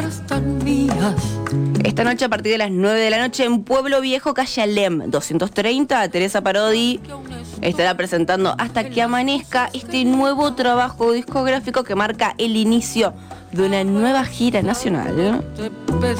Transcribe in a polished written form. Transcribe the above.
Esta noche a partir de las 9 de la noche en Pueblo Viejo, calle Alem 230, Teresa Parodi estará presentando Hasta que amanezca, este nuevo trabajo discográfico que marca el inicio de una nueva gira nacional.